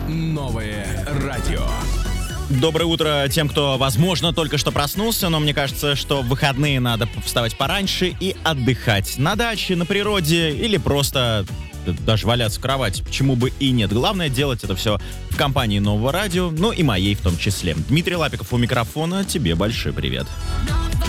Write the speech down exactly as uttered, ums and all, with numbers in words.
Новое радио. Доброе утро тем, кто, возможно, только что проснулся, но мне кажется, что в выходные надо вставать пораньше и отдыхать на даче, на природе или просто даже валяться в кровати, почему бы и нет. Главное делать это все в компании Нового радио, ну и моей в том числе. Дмитрий Лапиков у микрофона, тебе большой привет.